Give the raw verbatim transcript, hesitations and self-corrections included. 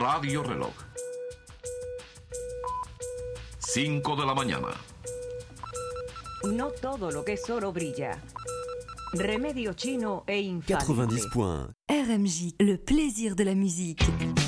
Radio Reloj. cinco de la mañana. No todo lo que es oro brilla. Remedio chino e infalible. quatre-vingt-dix points. R M J, le plaisir de la musique.